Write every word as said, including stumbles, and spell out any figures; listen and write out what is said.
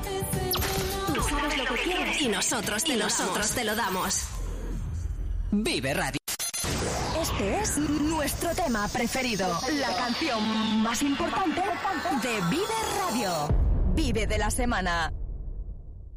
Tú sabes lo que quieres y nosotros te, y nosotros te lo damos. Vive Radio. Este es nuestro tema preferido, la canción más importante de Vive Radio. Vive de la semana.